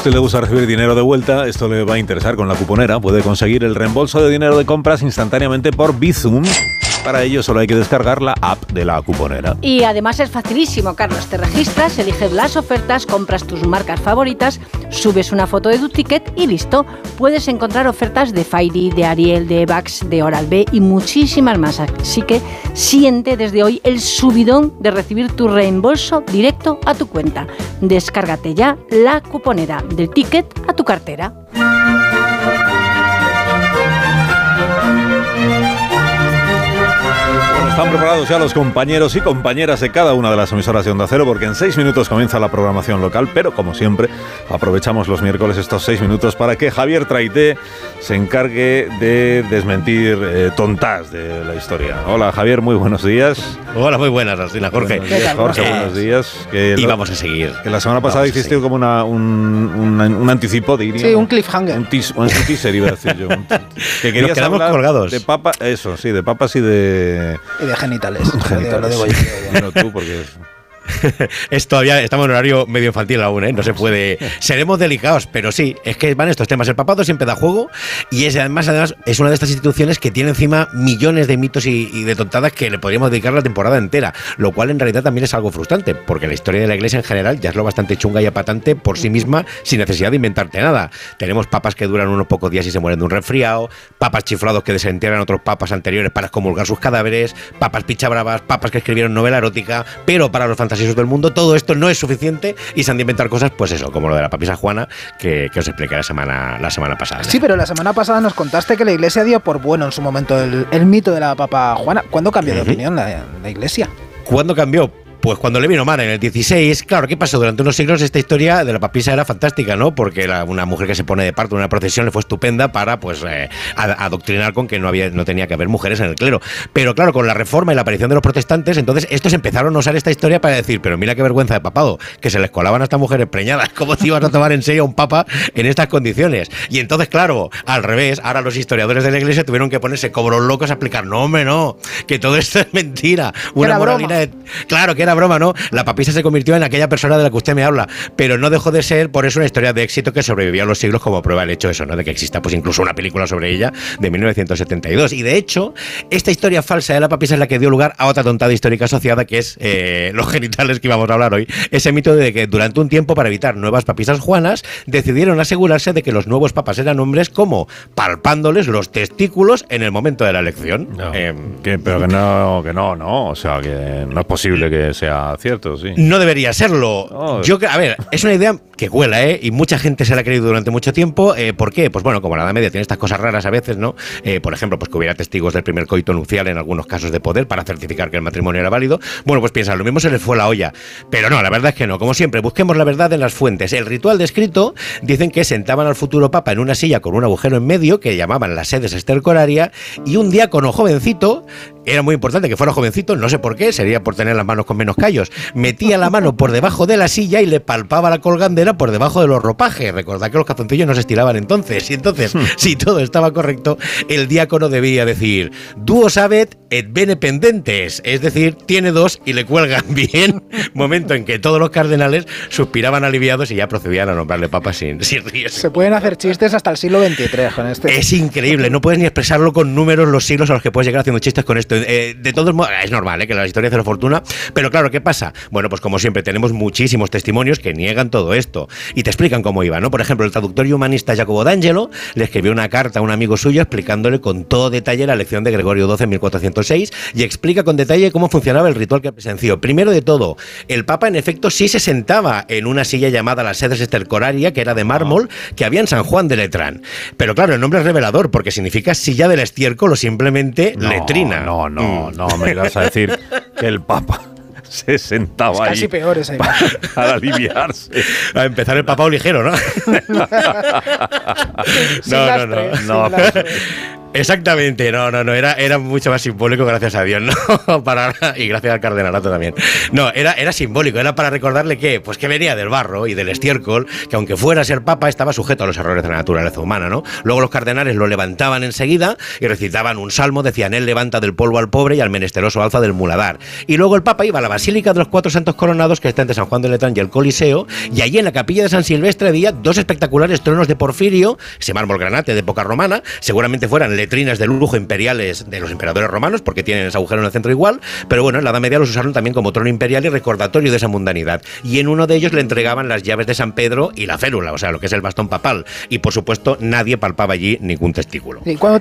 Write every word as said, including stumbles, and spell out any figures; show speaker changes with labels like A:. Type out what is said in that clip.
A: usted le gusta recibir dinero de vuelta, esto le va a interesar con la cuponera. Puede conseguir el reembolso de dinero de compras instantáneamente por Bizum. Para ello solo hay que descargar la app de la cuponera.
B: Y además es facilísimo, Carlos. Te registras, eliges las ofertas, compras tus marcas favoritas, subes una foto de tu ticket y listo. Puedes encontrar ofertas de Fairy, de Ariel, de Evax, de Oral-B y muchísimas más. Así que siente desde hoy el subidón de recibir tu reembolso directo a tu cuenta. Descárgate ya la cuponera, del ticket a tu cartera.
A: Están preparados ya los compañeros y compañeras de cada una de las emisoras de Onda Cero, porque en seis minutos comienza la programación local, pero como siempre aprovechamos los miércoles estos seis minutos para que Javier Traité se encargue de desmentir eh, tontas de la historia. Hola Javier, muy buenos días.
C: Hola, muy buenas, Alsina, Jorge.
A: Buenos días, Jorge, eh, buenos días. Que
C: y
A: lo,
C: vamos a seguir.
A: Que la semana pasada hiciste como una, un, un, un anticipo, diría.
D: Sí, un cliffhanger.
A: Un, tis, un teaser, iba a decir yo. Un que querías
C: Nos quedamos
A: hablar
C: colgados.
A: De papa, eso, sí, de papas y de...
D: Y de genitales.
A: genitales.
D: Lo digo yo.
A: Bueno, tú, porque... Es...
C: Es todavía, estamos en horario medio infantil aún, ¿eh? No se puede. Seremos delicados, pero sí, es que van estos temas. El papado siempre da juego y es además, además es una de estas instituciones que tiene encima millones de mitos y, y de tontadas que le podríamos dedicar la temporada entera, lo cual en realidad también es algo frustrante, porque la historia de la Iglesia en general ya es lo bastante chunga y apatante por sí misma, sin necesidad de inventarte nada. Tenemos papas que duran unos pocos días y se mueren de un resfriado, papas chiflados que desentierran a otros papas anteriores para excomulgar sus cadáveres, papas pichabravas, papas que escribieron novela erótica, pero para los fantasmas del mundo, todo esto no es suficiente y se han de inventar cosas, pues eso, como lo de la papisa Juana, que, que os expliqué la semana, la semana pasada.
D: Sí, pero la semana pasada nos contaste que la Iglesia dio por bueno en su momento el, el mito de la papa Juana. ¿Cuándo cambió de uh-huh. opinión la, la Iglesia?
C: ¿Cuándo cambió? Pues cuando le vino mal en el dieciséis, claro, ¿qué pasó? Durante unos siglos esta historia de la papisa era fantástica, ¿no? Porque era una mujer que se pone de parto en una procesión, le fue estupenda para, pues, eh, adoctrinar con que no había, no tenía que haber mujeres en el clero. Pero claro, con la reforma y la aparición de los protestantes, entonces estos empezaron a usar esta historia para decir, pero mira qué vergüenza de papado, que se les colaban a estas mujeres preñadas, ¿cómo te ibas a tomar en serio a un papa en estas condiciones? Y entonces, claro, al revés, ahora los historiadores de la Iglesia tuvieron que ponerse como los locos a explicar, no, hombre, no, que todo esto es mentira, una moralina de... Claro, que era broma, ¿no? La papisa se convirtió en aquella persona de la que usted me habla, pero no dejó de ser por eso una historia de éxito que sobrevivió a los siglos, como prueba el hecho eso, ¿no? De que exista pues incluso una película sobre ella de mil novecientos setenta y dos. Y de hecho, esta historia falsa de la papisa es la que dio lugar a otra tontada histórica asociada, que es eh, los genitales que íbamos a hablar hoy. Ese mito de que durante un tiempo, para evitar nuevas papisas juanas, decidieron asegurarse de que los nuevos papas eran hombres, como palpándoles los testículos en el momento de la elección.
A: No,
C: eh,
A: que, pero que no, que no, no, o sea, que no es posible que sea cierto, sí.
C: No debería serlo.
A: Oh.
C: Yo, a ver, es una idea que cuela, ¿eh? Y mucha gente se la ha creído durante mucho tiempo. Eh, ¿Por qué? Pues bueno, como la Edad Media tiene estas cosas raras a veces, ¿no? Eh, por ejemplo, pues que hubiera testigos del primer coito nupcial en algunos casos de poder para certificar que el matrimonio era válido. Bueno, pues piensa, lo mismo se les fue la olla. Pero no, la verdad es que no. Como siempre, busquemos la verdad en las fuentes. El ritual descrito, dicen que sentaban al futuro papa en una silla con un agujero en medio, que llamaban la sedes estercoraria, y un diácono jovencito, era muy importante que fuera jovencito, no sé por qué, sería por tener las manos con menos callos, metía la mano por debajo de la silla y le palpaba la colgandera por debajo de los ropajes. Recordad que los calzoncillos no se estiraban entonces. Y entonces, si todo estaba correcto, el diácono debía decir duo sabet et bene pendentes, es decir, tiene dos y le cuelgan bien. Momento en que todos los cardenales suspiraban aliviados y ya procedían a nombrarle papa sin, sin riesgo.
D: Se pueden hacer chistes hasta el siglo veintitrés con este.
C: Es increíble, no puedes ni expresarlo con números los siglos a los que puedes llegar haciendo chistes con esto. Eh, de todos modos, es normal, ¿eh? Que la historia hace la fortuna, pero claro, ¿qué pasa? Bueno, pues como siempre tenemos muchísimos testimonios que niegan todo esto y te explican cómo iba, ¿no? Por ejemplo, el traductor y humanista Jacobo d'Angelo le escribió una carta a un amigo suyo explicándole con todo detalle la lección de Gregorio doce en mil cuatrocientos seis y explica con detalle cómo funcionaba el ritual que presenció. Primero de todo, el Papa en efecto sí se sentaba en una silla llamada la sedes estercoraria, que era de mármol, que había en San Juan de Letrán. Pero claro, el nombre es revelador porque significa silla del estiércol o simplemente
A: no,
C: letrina.
A: No, no, no, no me ibas a decir que el Papa se sentaba es
D: casi
A: ahí.
D: Casi peor esa
A: para, para aliviarse.
C: A empezar el papado ligero, ¿no?
D: no,
C: no, no, no.
A: no
C: Exactamente, no, no, no, era, era mucho más simbólico, gracias a Dios, ¿no? Para, y gracias al cardenalato también. No, era, era simbólico, era para recordarle que, pues que venía del barro y del estiércol, que aunque fuera a ser papa, estaba sujeto a los errores de la naturaleza humana, ¿no? Luego los cardenales lo levantaban enseguida y recitaban un salmo, decían, él levanta del polvo al pobre y al menesteroso alza del muladar. Y luego el papa iba a la Basílica de los Cuatro Santos Coronados, que está entre San Juan de Letrán y el Coliseo, y allí en la capilla de San Silvestre había dos espectaculares tronos de porfirio, ese mármol granate de época romana, seguramente fueran letrinas de lujo imperiales de los emperadores romanos, porque tienen ese agujero en el centro igual, pero bueno, en la Edad Media los usaron también como trono imperial y recordatorio de esa mundanidad. Y en uno de ellos le entregaban las llaves de San Pedro y la férula, o sea, lo que es el bastón papal. Y por supuesto, nadie palpaba allí ningún testículo.
D: ¿Y cuándo